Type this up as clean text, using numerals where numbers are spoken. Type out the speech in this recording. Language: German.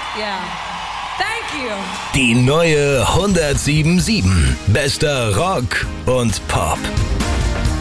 Yeah. Thank you. Die neue 107.7. Bester Rock und Pop.